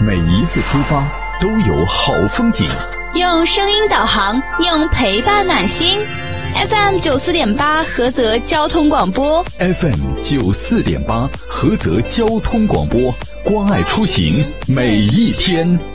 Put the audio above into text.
每一次出发都有好风景。 用声音导航，用陪伴暖心。FM 94.8菏泽交通广播 FM 94.8菏泽交通广播，关爱出行每一天。